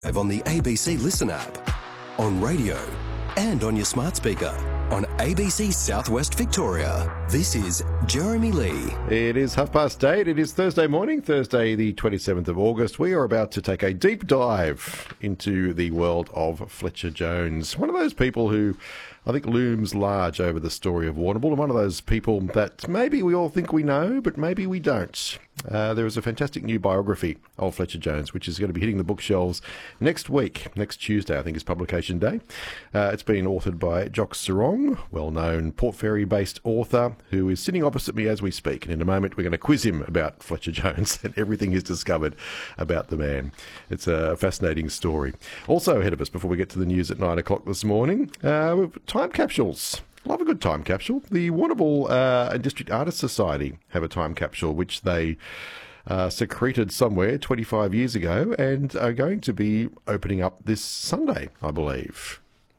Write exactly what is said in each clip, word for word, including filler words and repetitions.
On the A B C Listen app, on radio, and on your smart speaker. On A B C Southwest Victoria, this is Jeremy Lee. It is half past eight. It is Thursday morning, Thursday the twenty-seventh of August. We are about to take a deep dive into the world of Fletcher Jones. One of those people who I think looms large over the story of Warrnambool, and one of those people that maybe we all think we know, but maybe we don't. Uh, there is a fantastic new biography of Fletcher Jones, which is going to be hitting the bookshelves next week. Next Tuesday, I think, is publication day. Uh, it's been authored by Jock Serong, well-known Port Fairy-based author, who is sitting opposite me as we speak. And in a moment, we're going to quiz him about Fletcher Jones and everything he's discovered about the man. It's a fascinating story. Also ahead of us, before we get to the news at nine o'clock this morning, uh, time capsules. Love a good time capsule. The Warrnambool uh, District Artists Society have a time capsule which they uh, secreted somewhere twenty-five years ago and are going to be opening up this Sunday, I believe.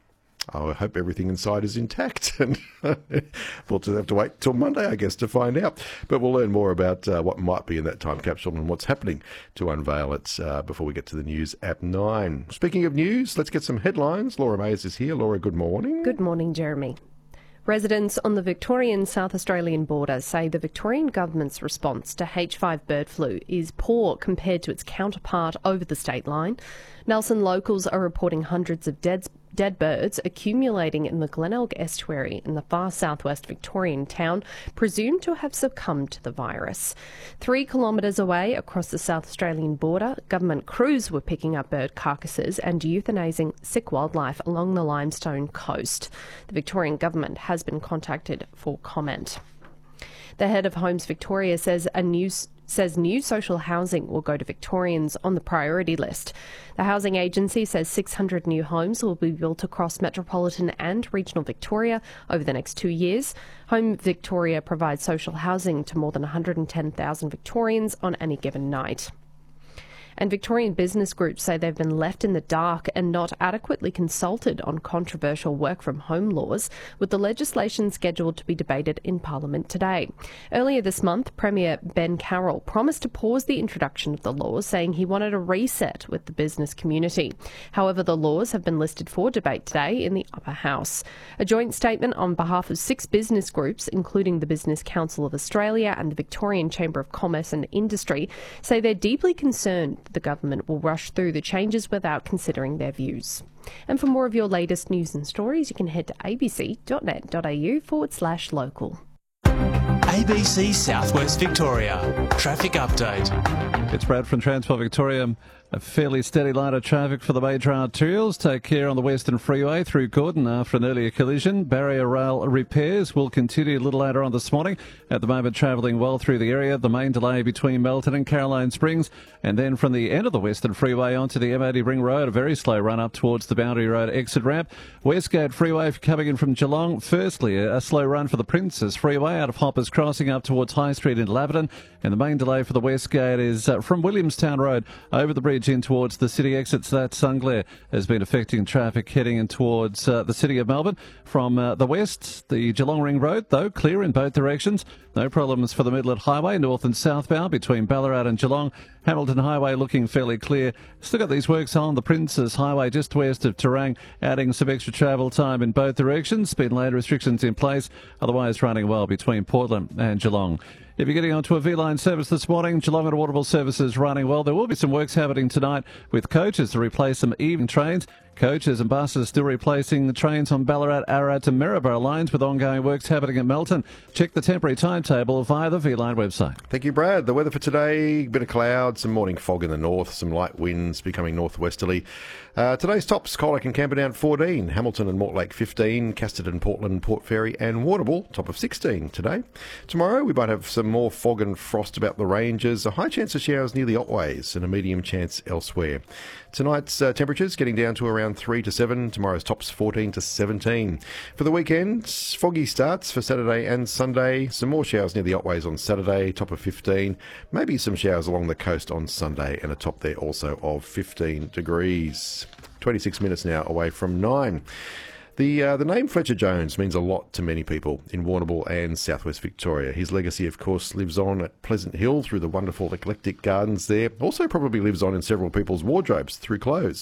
I hope everything inside is intact, and we'll just have to wait till Monday, I guess, to find out. But we'll learn more about uh, what might be in that time capsule and what's happening to unveil it uh, before we get to the news at nine. Speaking of news, let's get some headlines. Laura Mayers is here. Laura, good morning. Good morning, Jeremy. Residents on the Victorian-South Australian border say the Victorian government's response to H five bird flu is poor compared to its counterpart over the state line. Nelson locals are reporting hundreds of dead dead birds accumulating in the Glenelg estuary in the far southwest Victorian town, presumed to have succumbed to the virus. Three kilometres away across the South Australian border, government crews were picking up bird carcasses and euthanasing sick wildlife along the Limestone coast. The Victorian government has been contacted for comment. The head of Homes Victoria says a new says new social housing will go to Victorians on the priority list. The housing agency says six hundred new homes will be built across metropolitan and regional Victoria over the next two years. Home Victoria provides social housing to more than one hundred ten thousand Victorians on any given night. And Victorian business groups say they've been left in the dark and not adequately consulted on controversial work from home laws, with the legislation scheduled to be debated in Parliament today. Earlier this month, Premier Ben Carroll promised to pause the introduction of the laws, saying he wanted a reset with the business community. However, the laws have been listed for debate today in the Upper House. A joint statement on behalf of six business groups, including the Business Council of Australia and the Victorian Chamber of Commerce and Industry, say they're deeply concerned the government will rush through the changes without considering their views. And for more of your latest news and stories, you can head to abc.net.au forward slash local. A B C Southwest Victoria. Traffic update. It's Brad from Transport Victoria. A fairly steady line of traffic for the major arterials. Take care on the Western Freeway through Gordon after an earlier collision. Barrier rail repairs will continue a little later on this morning. At the moment, travelling well through the area. The main delay between Melton and Caroline Springs. And then from the end of the Western Freeway onto the M eighty Ring Road, a very slow run up towards the Boundary Road exit ramp. Westgate Freeway coming in from Geelong. Firstly, a slow run for the Princes Freeway out of Hoppers Crossing up towards High Street in Laverton. And the main delay for the Westgate is uh, from Williamstown Road over the bridge in towards the city exits. That sun glare has been affecting traffic heading in towards uh, the city of Melbourne. From uh, the west, the Geelong Ring Road, though, clear in both directions. No problems for the Midland Highway, north and southbound between Ballarat and Geelong. Hamilton Highway looking fairly clear. Still got these works on the Princes Highway just west of Terang, adding some extra travel time in both directions. Speed lane restrictions in place, otherwise running well between Portland and Geelong. If you're getting onto a V-Line service this morning, Geelong and Warrnambool services running well. There will be some works happening tonight with coaches to replace some evening trains. Coaches and buses still replacing the trains on Ballarat, Ararat and Maryborough lines with ongoing works happening at Melton. Check the temporary timetable via the V-Line website. Thank you, Brad. The weather for today, a bit of cloud, some morning fog in the north, some light winds becoming northwesterly. Uh, today's tops, Colac and Camperdown fourteen, Hamilton and Mortlake fifteen, Casterton, Portland, Port Fairy and Warrnambool, top of sixteen today. Tomorrow we might have some more fog and frost about the ranges, a high chance of showers near the Otways and a medium chance elsewhere. Tonight's uh, temperatures getting down to around three to seven, tomorrow's tops fourteen to seventeen. For the weekend, foggy starts for Saturday and Sunday, some more showers near the Otways on Saturday, top of fifteen, maybe some showers along the coast on Sunday and a top there also of fifteen degrees. twenty-six minutes now away from nine. The uh, the name Fletcher Jones means a lot to many people in Warrnambool and southwest Victoria. His legacy, of course, lives on at Pleasant Hill through the wonderful eclectic gardens there. Also probably lives on in several people's wardrobes through clothes.